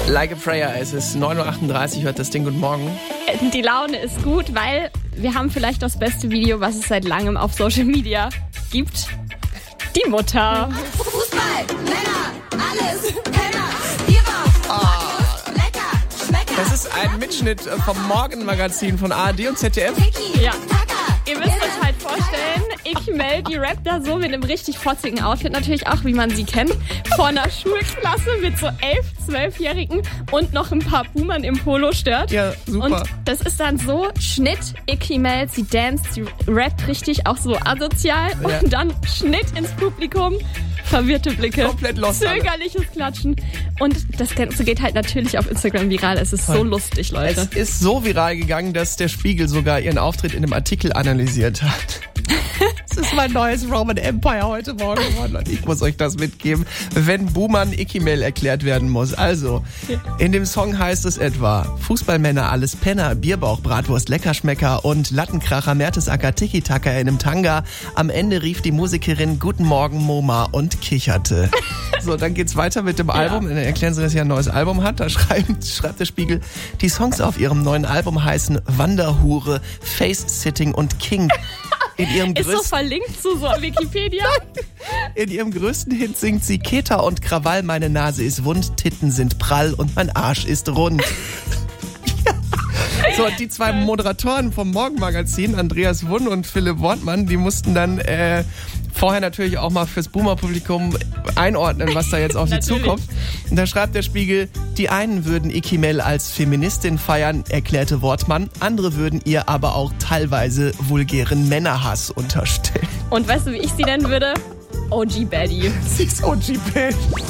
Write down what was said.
Like a Prayer, es ist 9.38 Uhr, hört das Ding. Guten Morgen. Die Laune ist gut, weil wir haben vielleicht das beste Video, was es seit langem auf Social Media gibt. Die Mutter. Fußball, Männer, alles, Penner, Bierbauch, lecker, Schmecker. Das ist ein Mitschnitt vom Morgenmagazin von ARD und ZDF. Tiki, Ja. Taka. Ihr müsst euch halt vorstellen, Ikimel, die rappt da so mit einem richtig fotzigen Outfit, natürlich auch, wie man sie kennt, vor einer Schulklasse mit so 11-, 12-Jährigen und noch ein paar Boomern im Polo stört. Ja, super. Und das ist dann so Schnitt, Ikimel, sie danst, sie rappt richtig auch so asozial Ja. und dann Schnitt ins Publikum, verwirrte Blicke, Komplett lost alle. zögerliches Klatschen und das Ganze geht halt natürlich auf Instagram viral. Es ist so lustig, Leute. Es ist so viral gegangen, dass der Spiegel sogar ihren Auftritt in einem Artikel analysiert hat. Das ist mein neues Roman Empire heute Morgen geworden und ich muss euch das mitgeben, wenn Boomern Ikimel erklärt werden muss. Also, in dem Song heißt es etwa: Fußballmänner, alles Penner, Bierbauch, Bratwurst, Leckerschmecker und Lattenkracher, Mertesacker, Tiki-Taka in einem Tanga. Am Ende rief die Musikerin Guten Morgen Moma und kicherte. So, dann geht's weiter mit dem Album. Dann erklären sie, dass sie ein neues Album hat. Da schreibt der Spiegel, die Songs auf ihrem neuen Album heißen Wanderhure, Face-Sitting und King. In ihrem Ist so verlinkt zu so Wikipedia. In ihrem größten Hit singt sie Keta und Krawall, meine Nase ist wund, Titten sind prall und mein Arsch ist rund. So, und die zwei Moderatoren vom Morgenmagazin, Andreas Wunn und Philipp Wortmann, die mussten dann vorher natürlich auch mal fürs Boomer-Publikum einordnen, was da jetzt auf sie Natürlich. zukommt. Und da schreibt der Spiegel, die einen würden Ikimel als Feministin feiern, erklärte Wortmann, andere würden ihr aber auch teilweise vulgären Männerhass unterstellen. Und weißt du, wie ich sie nennen würde? OG Baddie. Sie ist OG-Band.